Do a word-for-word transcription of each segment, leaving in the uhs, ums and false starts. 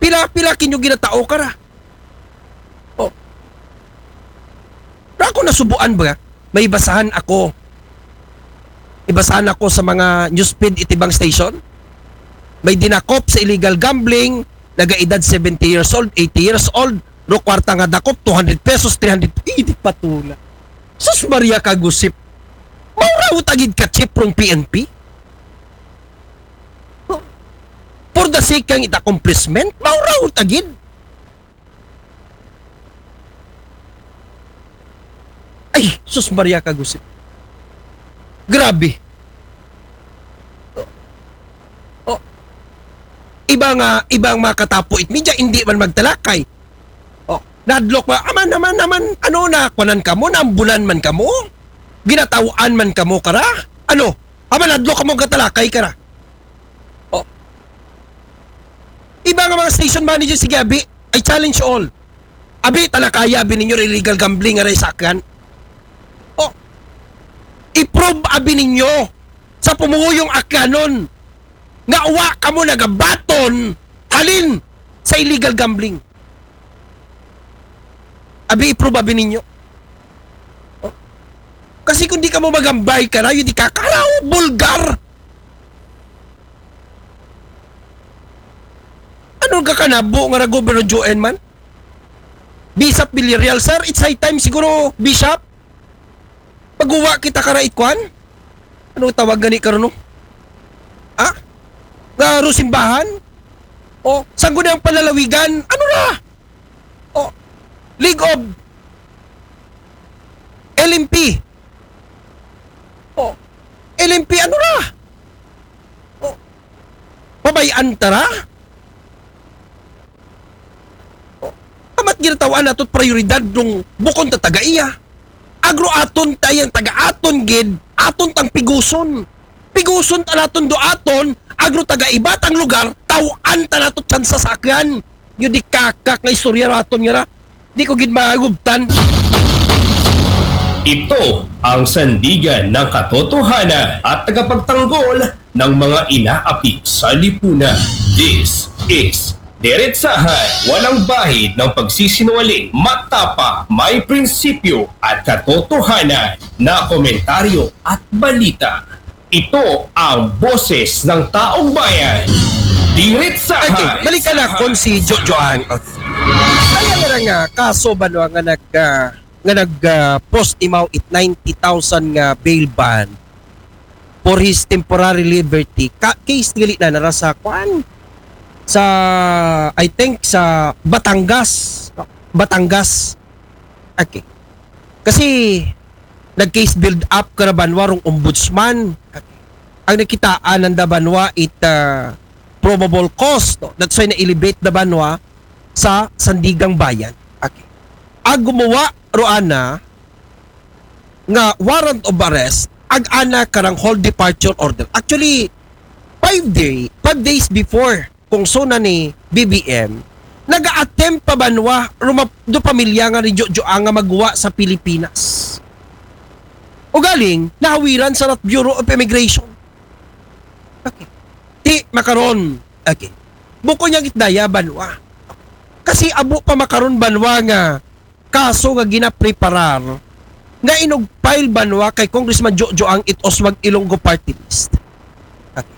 Pila-pila kinyo ginatao ka ra. Oh. Ra ako nasubuan ba? May basahan ako. Ibasahan ako sa mga newsfeed itibang station. May dinakop sa illegal gambling, nagaedad seventy years old, eighty years old, ro kwarta nga dakop two hundred pesos, three hundred. Hindi patula. Sus Maria kagusip. Mauraw tagid ka chip from P N P? For the sake ng it accomplishment, mauraw tagid. Ay, sus Maria kagusip. Grabe. Oh. Oh. Iba nga, ibang mga katapuit media, hindi man magtalakay. Oh, nadlock ba? Aman, naman, naman, ano na, kunan ka mo, naambulan man ka mo? Ginatawaan man ka mo, kara? Ano? Aman, nadlock ka mo, katalakay, kara? Oh. Iba nga mga station manager, sige, Abi, I challenge all. Abi, talakaya, abi ninyo illegal gambling nga rin sa akin. Oh. I-prove abi ninyo sa pumuyong akanon nga uwa ka mo nagabaton halin sa illegal gambling. Abi, i-prove abi ninyo. Oh. Kasi kung di ka mo magambay ka na, yun di ka kalaw, bulgar. Ano ka kanabo nga na Governor Joen man? Bishop Villarreal, sir, it's high time siguro, Bishop. Pag-uwa kita karaikwan? Ano tawag gani karon no? Ah? Nga simbahan? O, saan ko na ang palalawigan? Ano na? O, League of L M P. O, L M P ano na? O, pabayaan tara? O, amat ginatawaan natot prioridad nung bukon ta taga-iya. Agro aton tayang taga-aton gid, aton tang piguson. Piguson ta naton do aton, agro taga-iba tang lugar, tawan ta naton tsansa sakyan. Yo di kakak nga istorya raton nga ra. Di ko gid magubtan. Ito ang sandigan ng katotohanan at tagapagtanggol ng mga inaapi sa lipunan. This is Diretsahan, walang bahid ng pagsisinungaling, matapa, may prinsipyo at katotohanan na komentaryo at balita. Ito ang boses ng taong bayan. Diretsahan. Okay, balikan na kon si Jojoan. Kaya nga nga, kaso ba no, nga nag, uh, nga nag-post uh, imaw it ninety thousand nga bail bond for his temporary liberty. Ka case gali na narasa kwan sa I think sa Batangas. Batangas. Okay. Kasi nag-case build up ka na banwa rong ombudsman. Okay. Ang nakitaan ng Dabanwa it uh, probable cause. No? That's why na-elevate na banwa sa Sandigang Bayan. Okay. Ang gumawa roana nga warrant of arrest ag-ana karang hold departure order. Actually, five day, five days before kung suna ni B B M, nag-a-attempt pa banwa do pamilya nga ni Jojo nga magwa sa Pilipinas. O galing, nahawiran sa Bureau of Immigration. Okay. Ti, makaron. Okay. Buko niya gitdaya banwa. Kasi abo pa makaron banwa nga kaso nga ginapreparar nga inugpile banwa kay Congressman Jojo ang it Oswag Ilonggo party list. Okay.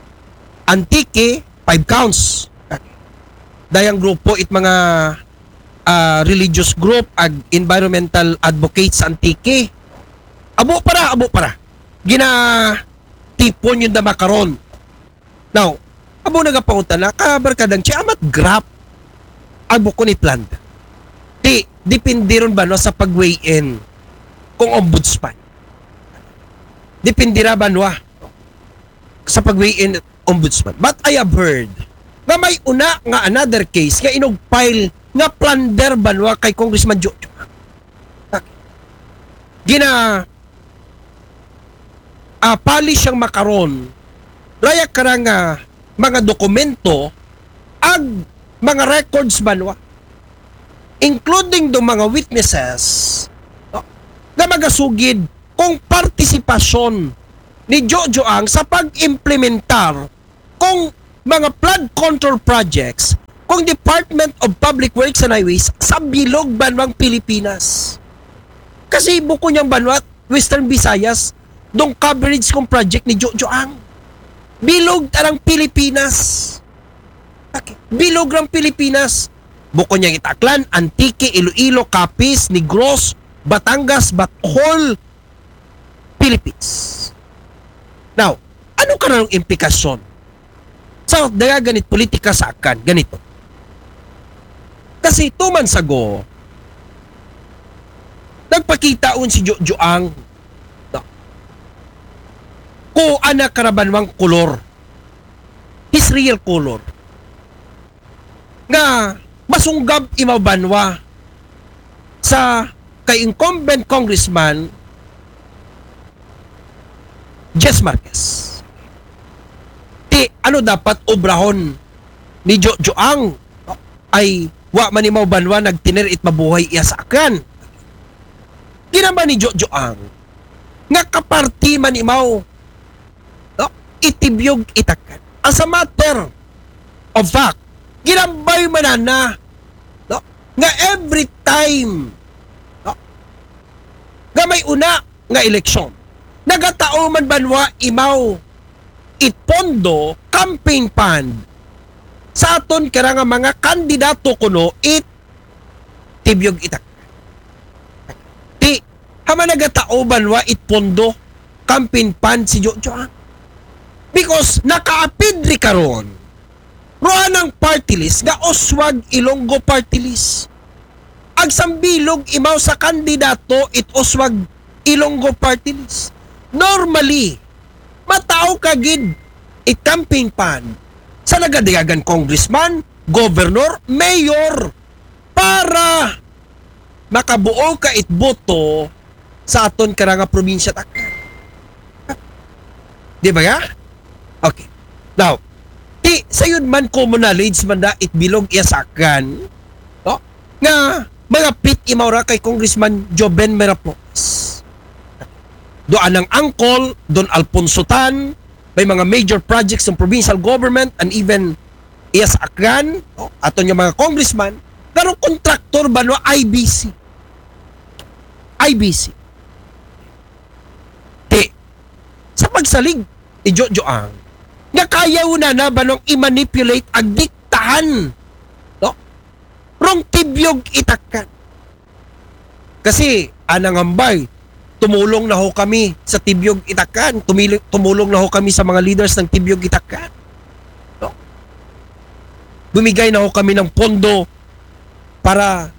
Antike, five counts. Okay. Dayang grupo it mga uh, religious group ag environmental advocates sa Antike. Abo para, abo para. Gina tipon yung damakaron. Now, abo nagapangutan na kabarkadang siya amat grap abo ko ni plan. Di, dipindi ron ba no sa pag-weigh in kung ombudsman. Dipindi ra ba no sa pag-weigh in ombudsman. But I have heard na may una nga another case nga inugpile nga plunder ba no kay Congressman Jojo. Gina uh, pali siyang makaron raya karang uh, mga dokumento ag mga records banwa including do mga witnesses no, na magasugid kung partisipasyon ni Jojo Ang sa pag-implementar kung mga flood control projects kung Department of Public Works and Highways sa bilog banwang Pilipinas. Kasi buko niyang banwa, Western Visayas, dong coverage kong project ni Jojo Ang. Bilog tarang Pilipinas. Okay. Bilog ng Pilipinas. Buko niyang Itaklan, Antique, Iloilo, Capiz, Negros, Batangas, Bathol, Philippines. Now, ano ka na ng implikasyon? Sa so, daya ganit politika sa akan, ganito. Kasi two months ago, nagpakitaon si Jojo Ang no, kung anak karabanwang kolor, his real color, nga masunggab imaw banwa sa kay incumbent congressman Jess Marquez. Ti ano dapat obrahon ni Jojo Ang no, ay wa man imaw banwa nagtiner it mabuhay iya sa akan. Ginamba ni Jojo Ang nga kaparti man imaw no, itibyog itakan. As a matter of fact, ginambay manana no, nga every time no, nga may una nga eleksyon nagatao man banwa imaw itpondo campaign fund sa aton kara nga mga kandidato kuno it tibyog itak. Ti hama nagatao banwa itpondo campaign fund si Jojo Ang. Because nakaapidri karon roan ang party list nga Oswag Ilonggo party list. Agsambilog imaw sa kandidato it Oswag Ilonggo party list. Normally, matao kagid it campaign fund sa nagadigagan congressman, governor, mayor para makabuo ka it boto sa aton karanga probinsya takkan. Di ba ya? Okay. Now, ti sayod man common knowledge man da it bilog iya sakan no? Nga mga pit imaw kay Congressman Joben Merapoles. Doan ang angkol, Don Alfonso Tan, may mga major projects ng provincial government and even iya sa akran, no? Aton yung mga congressman, pero kontraktor ba no I B C? I B C. Ti, sa pagsalig ni Jojo Ang, nga kaya na na ba nung i-manipulate ang diktahan no? Rong tibyog itakan. Kasi anang ambay, tumulong na ho kami sa tibyog itakan, tumulong, tumulong na ho kami sa mga leaders ng tibyog itakan. No? Bumigay na ho kami ng pondo para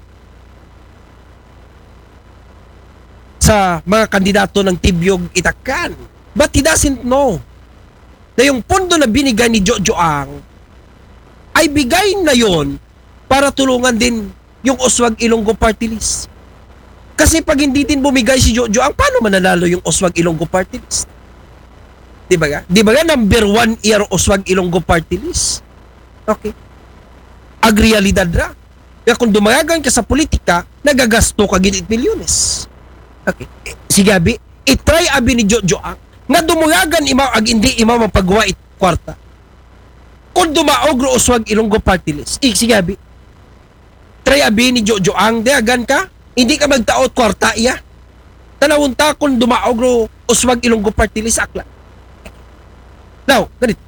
sa mga kandidato ng tibyog itakan. But he doesn't know na yung pondo na binigay ni Jojo Ang ay bigay na yon para tulungan din yung Oswag Ilonggo party list. Kasi pag hindi din bumigay si Jojo Ang, paano mananalo yung Oswag Ilonggo party list? Di ba ga? Di ba ga number one year Oswag Ilonggo party list? Okay. Agrealidad ra. Kaya kung dumayagan ka sa politika, nagagasto ka ginit milyones. Okay. Sige abi, itry abi ni Jojo Ang nga dumuyagan imaw ag hindi imaw mapagawa it kwarta. Kung dumaog ro Oswag Ilonggo party list, ik sige abi. Try abi ni Jojo Ang, dayagan ka, hindi ka magtaot kwarta iya. Tanawon ta kung dumaog ro Oswag Ilonggo party list akla. Now, ganito.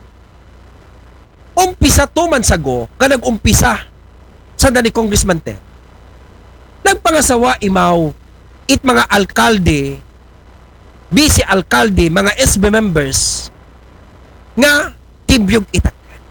Umpisa two months ago, ka nag-umpisa sa dani Congressman Ter. Nagpangasawa imaw it mga alkalde, vice alkalde, mga S B members nga tibyog itak.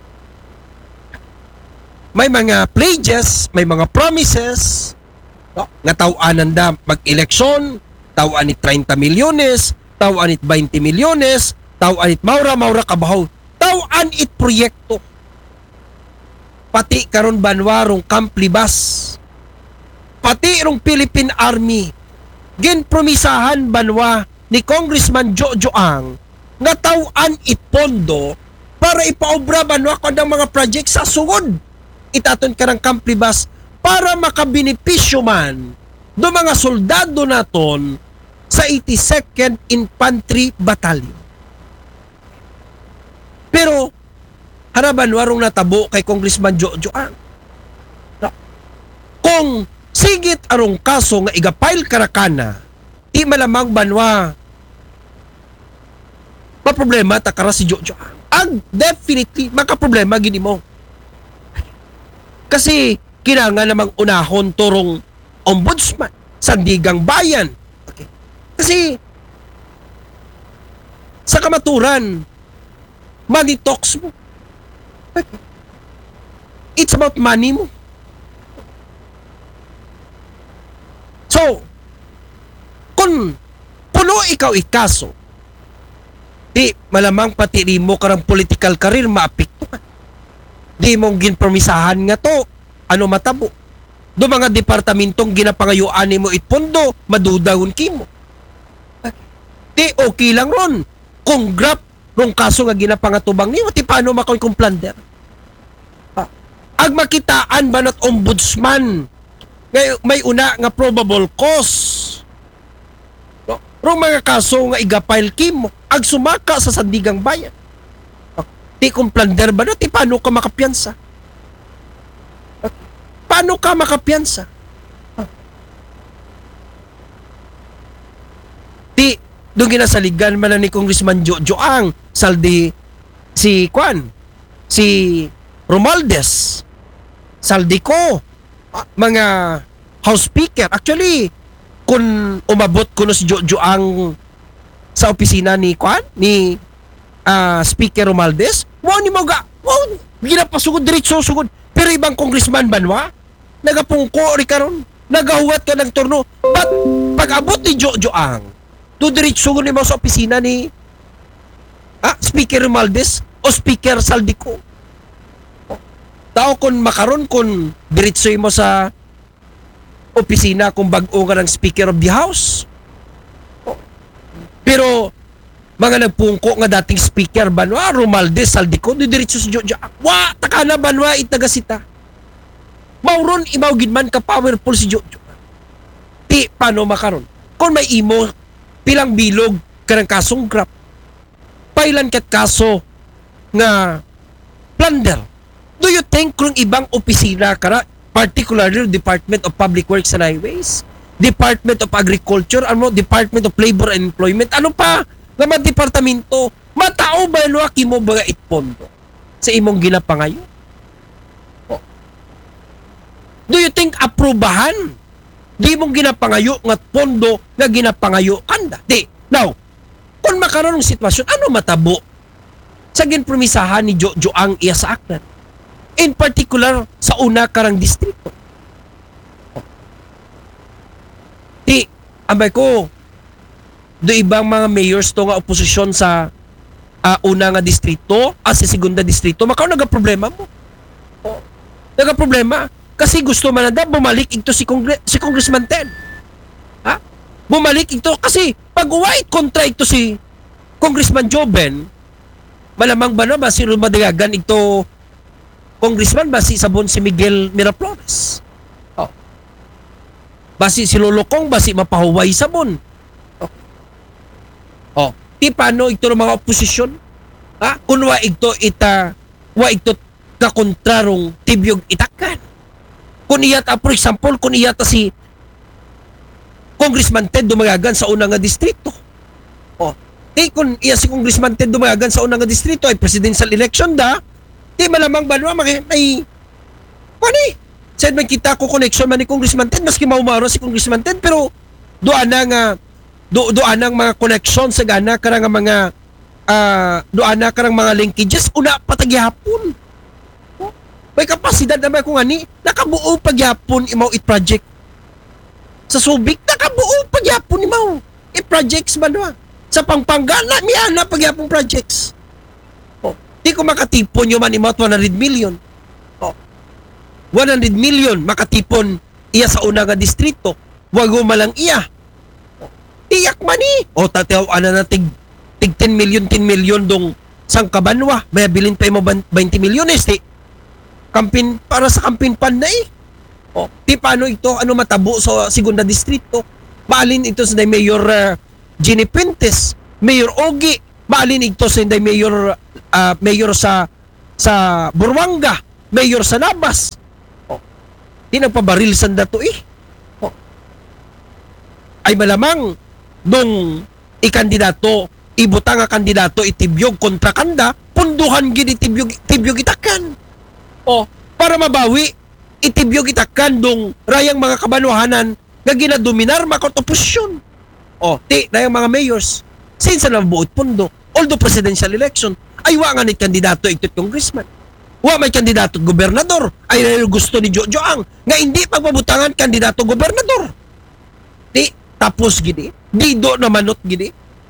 May mga pledges, may mga promises no? Nga tawanan da mag-eleksyon, tawan it thirty milyones, tawan it twenty milyones, tawan it maura-maura kabahaw, tawan it proyekto. Pati karon banwarong Camp Libas, pati rong Philippine Army, ginpromisahan banwa ni Congressman Jojo Ang nga tawan it pondo para ipaobra banwa ko ng mga project sa sugod itaton karang Camp Libas para makabenepisyo man do mga soldado naton sa eighty-second Infantry Battalion. Pero haraban warong natabo kay Congressman Jojo Ang. Kung sigit arong kaso nga igapile karakana, di malamang banwa maproblema takara si Jojo Ang. Ang definitely makaproblema gini mo. Kasi kailangan namang unahon turong ombudsman, sandigang bayan. Okay. Kasi sa kamaturan, money talks mo. Okay. It's about money mo. So, kung puno ikaw ikaso, di malamang pati rin mo karang political career maapekto ka. Di mong ginpromisahan nga to, ano matabo. Do mga departamentong ginapangayuan mo itpondo, madudahon kimo. Di okay lang ron. Kung grab rong kaso nga ginapangatubang niyo, ti paano makoy kung plunder? Ah, ag makitaan ba not ombudsman? Ngay, may una nga probable cause. No? Rong mga kaso nga igapile kimo, ag sumaka sa sandigang bayan. Ti kung plunder ba na, ti paano ka makapiyansa? Paano ka makapiyansa? Ti, doon ginasaligan man na ni Congressman Jojo Ang, saldi si Kwan, si Romualdez, saldi ko, mga House Speaker. Actually, kung umabot ko no si Jojo Ang sa opisina ni Kwan, ni uh, Speaker Romualdez, wow ni mga, wow, ginapasugod, diretso sugod. Pero ibang congressman banwa, nagapungko ri karon, nagahuwat ka ng turno. But pag abot ni Jojo Ang, do diretso ni mo sa opisina ni ah, Speaker Romualdez o Speaker Saldico. Tao kun makaron kun diretso mo sa opisina kung bag-o ka ng Speaker of the House. Pero mga nagpungko nga dating speaker banwa Romualdez Saldico do diretso si Jojo. Wa takana banwa itagasita. Mauron imaw gid man ka powerful si Jojo. Ti paano makaron? Kung may imo pilang bilog kanang kasong grab. Pailan kat kaso nga plunder. Do you think kung ibang opisina kara, particularly Department of Public Works and Highways, Department of Agriculture, ano, Department of Labor and Employment, ano pa nga mga departamento, matao ba no mo ba itpondo sa imong ginapangayo? Oh. Do you think aprobahan di mong ginapangayo nga pondo nga ginapangayo kanda? Di. Now, kung makaroon ng sitwasyon, ano matabo sa ginpromisahan ni Jojo Ang iya sa aknan? In particular, sa una karang distrito. Di, ambay ko, do ibang mga mayors to nga oposisyon sa uh, una nga distrito at sa segunda distrito, makaw nagaproblema mo. Oh. Nagaproblema. Kasi gusto man na bumalik ito si, Congre- si Congressman Ted. Ha? Bumalik ito kasi pag uwait kontra ito si Congressman Joben, malamang ba na ba si Rumadagan ito Congressman ba si Sabon si Miguel Miraflores? Oh. Basi si Lolokong basi mapahuway Sabon. Oh. Oh, ti paano ito ng mga oposisyon? Ha? Kung wa ito ita wa ito kakontrarong tibyog itakan. Kung iyata, for example, kung iyata si Congressman Ted Dumagagan sa unang nga distrito. Oh, eh kung iya si Congressman Ted Dumagagan sa unang nga distrito ay presidential election da, di malamang ba naman may, may ano eh, said man kita ko connection man ni Congressman Ted, maski maumaro si Congressman Ted, pero doan na nga, do, doan ang mga connection sa gana, karang mga, uh, doan na karang mga linkages, una patagyapon. Oh, may kapasidad naman kung ani, nakabuo pagyapon imaw it project. Sa Subic, nakabuo pagyapon imaw it projects ba naman. Sa Pampanga, na, miyana pagyapon projects. Oh, di ko makatipon yung man imaw one hundred million. Oh, one hundred million makatipon iya sa una nga distrito. Wago malang iya. Oh, iyak man eh. O, tataw, ana na tig, tig ten million, ten million dong sang kabanwa. May bilin pa mo twenty million este. Kampin, para sa kampin pan na eh. O, di paano ito, ano matabo sa segunda distrito. Maalin ito sa Mayor uh, Ginny Pintes, Mayor Ogie, maalin ito sa Mayor uh, Mayor sa sa Buruanga, mayor sa Nabas. Oh, di nagpabaril sanda to eh. Oh. Ay malamang nung ikandidato, ibutang nga kandidato itibyog kontra kanda, punduhan gid itibyog itibyog itakan. Oh, para mabawi itibyog itakan dong rayang mga kabanuhanan nga ginadominar makot oposisyon. Oh, ti rayang mga mayors since na buot pundo. Although presidential election, ay wa nga ni kandidato itot congressman. Wa may kandidato gobernador. Ay na gusto ni Jojo Ang nga hindi pagpabutangan kandidato gobernador. Di tapos gidi. Di do na manot gidi.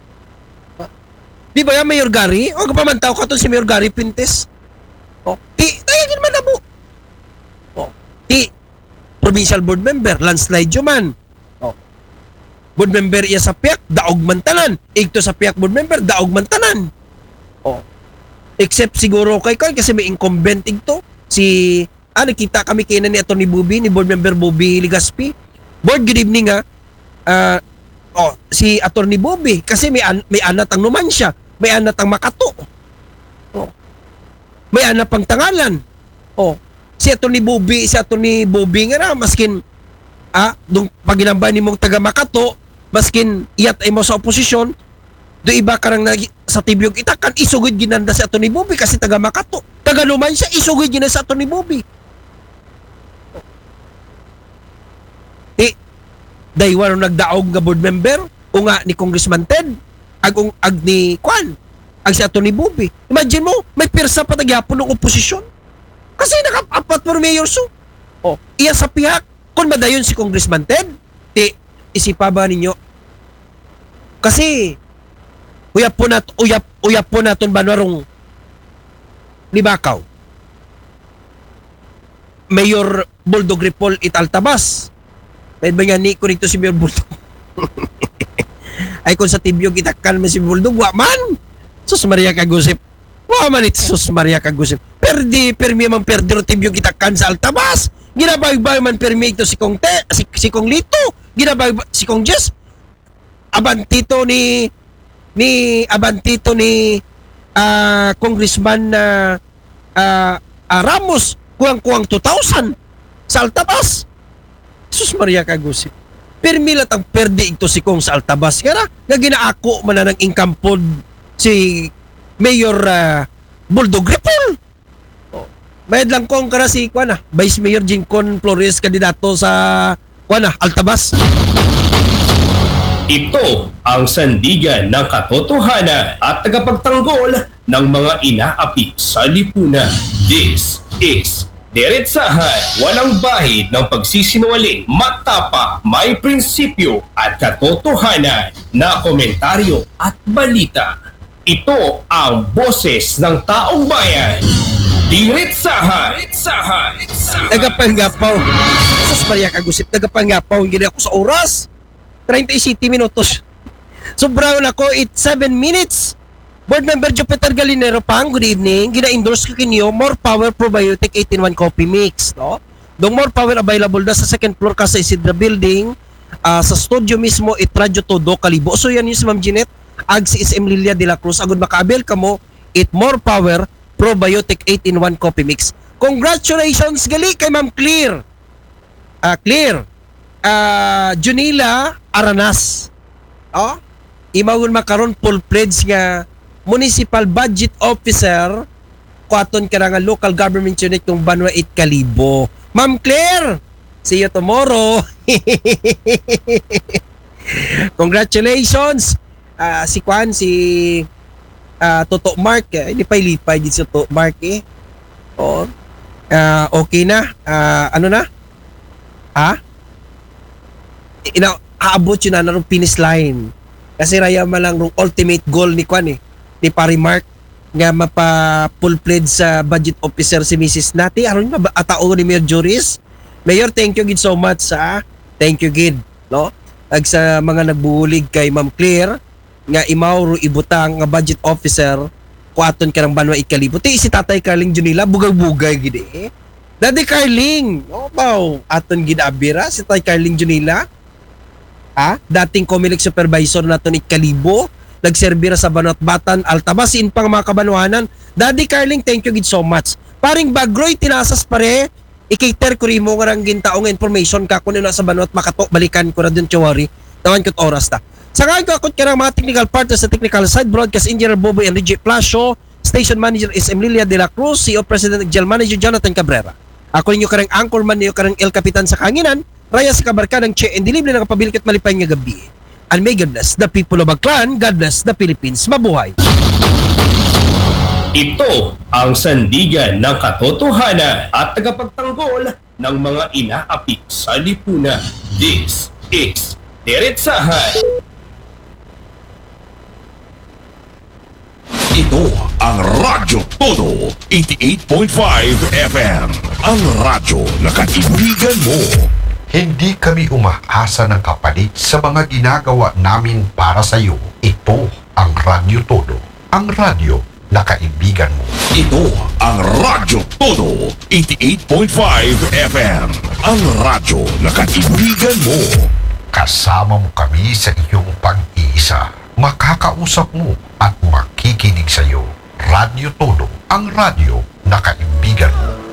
Di ba yan Mayor Gary? O kapamantaw ka to si Mayor Gary Pintes. O, ti, tayagin man na mo. O, ti, provincial board member, landslide yun man. O, board member iya sa P I A C, daog man tanan. Igto sa P I A C board member, daog man tanan. O, except siguro kay Koy kasi may incumbent igto. Si, ah, nakita kami kina ni Atty. Bubi, ni board member Bubi Ligaspi. Board, good evening ha. Ah, uh, oh, si Atty. Bubi kasi may an- may anak ang Numancia. May anak ang Makato. Oh. May anak pang Tangalan. Oh. Si ato ni Bobby, si ato ni Bobby nga na, maskin, ah, dung paginambay ni mong taga Makato, maskin iyat ay mo sa oposisyon, do iba karang nag, sa tibyog itakan, isugod ginanda si ato ni Bobby kasi taga Makato. Taga Luman siya, isugod ginanda sa ato ni Bobby. Eh, dahil nagdaog nga board member, o nga ni Congressman Ted, ag, ag ni Kwan, ag si ato ni Bobby. Imagine mo, may pirsa pa nagyapon ng oposisyon. Kasi naka-apat for mayor so. O, iya sa P I A C, kung madayon si Congressman Ted, ti, isipa ba ninyo? Kasi, uyap po nat, uyap, uyap po naton banwarong Libakaw. Mayor Buldog Ripol it Altabas. Dahil ba nga ni ko rito si Mayor Buldog? Ay kung sa tibyog itakan man si Buldog, wa man. Sus Maria Kagusip. Wa man it Sus Maria Kagusip. Perdi, permi man perdi ro tibyog itakan sa Altabas. Ginabay-bay man permi ito si Kong Te, si, si Kong Lito. Ginabay si Kong Jess. Abantito ni ni abantito ni uh, Congressman na uh, uh, Ramos kuwang-kuwang two thousand sa Altabas. Sus Maria Kagusip. Permilat ang perdi ito si Kong sa Altabas. Kaya nga ginaako man na ng income pod si Mayor uh, Buldog Ripol. Oh. Bayad lang Kong kara si Kwana, Vice Mayor Jincon Flores kandidato sa Kwana, Altabas. Ito ang sandigan ng katotohanan at tagapagtanggol ng mga inaapi sa lipunan. This is Diretsahan, walang bahid ng pagsisinungaling, matapa, may prinsipyo at katotohanan na komentaryo at balita. Ito ang boses ng taong bayan. Diretsahan! Diretsahan! Nagapangapaw. Sus Maria Kagusip, nagapangapaw. Hindi ako sa oras. thirty minutos. Sobrang ako, it's seven minutes. Board Member Jupiter Galinero pang, good evening. Gina-endorse ko kinyo, More Power Probiotic eighteen one Coffee Mix. No? Dong More Power available na sa second floor ka sa Isidra Building. Uh, sa studio mismo, itradyo todo kalibo. So yan yung si Ma'am Jeanette, ag si S M Lilia de la Cruz. Agad makaabil ka mo, it More Power Probiotic eighteen one Coffee Mix. Congratulations gali kay Ma'am Clear. Uh, Clear. Uh, Junila Aranas. Oh, imawon makaron full pledge nga municipal budget officer kuaton ka nga local government unit ng Banwa eight Kalibo. Ma'am Claire, see you tomorrow. Congratulations. Uh, si Kwan, si uh, Toto Mark, eh, hindi pa ilipay din si Toto Mark eh. Oh, uh, okay na. Uh, ano na? Ha? Ina, aabot yun na narong finish line. Kasi raya malang rong ultimate goal ni Kwan eh. Ni Pari Mark nga mapa full pledge sa budget officer si Missus Nati aron ba atao ni Mayor Juris. Mayor, thank you gid so much sa thank you gid no ag sa mga nagbulig kay Ma'am Claire nga imaw ro ibutang nga budget officer kuaton ka ng Banwa Ikalibo ti si Tatay Carling Junila bugay-bugay gid eh. Daddy Carling no baw aton gid abira si Tatay Carling Junila ha dating Comelec supervisor naton Ikalibo nagserbira sa Banat Batan, Altabas, in pang mga kabanuhanan, Daddy Carling, thank you gid so much. Paring Bagroy, tinasas pare, ikater ko rin mo nga rang gintaong information ka kung ano sa banot makato, balikan ko na dun, chawari. Tawan ko't oras ta. Sa ngayon ko akot ka ng mga technical partners sa technical side, broadcast engineer Bobo Enrique Plasio, station manager is Emilia de la Cruz, C E O President General Manager Jonathan Cabrera. Ako ninyo karang anchorman niyo karang El Capitan sa Kanginan, Raya sa kabarka ng Che and Dilibre ng kapabilik at malipay nga gabi. And may God bless the people of Aklan, God bless the Philippines. Mabuhay! Ito ang sandigan ng katotohanan at tagapagtanggol ng mga inaapit sa lipunan. This is Diretsahan. Ito ang Radyo Todo eighty-eight point five F M. Ang radyo na kaibigan mo. Hindi kami umaasa ng kapalit sa mga ginagawa namin para sa iyo. Ito ang Radyo Todo. Ang radyo na kaibigan mo. Ito ang Radyo Todo eighty-eight point five F M. Ang radyo na kaibigan mo. Kasama mo kami sa iyong pag-iisa. Makakausap mo at makikinig sa iyo. Radyo Todo. Ang radyo